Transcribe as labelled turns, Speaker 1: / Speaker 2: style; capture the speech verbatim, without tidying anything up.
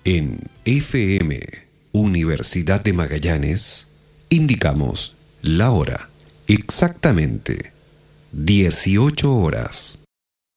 Speaker 1: En F M Universidad de Magallanes indicamos la hora, exactamente dieciocho horas.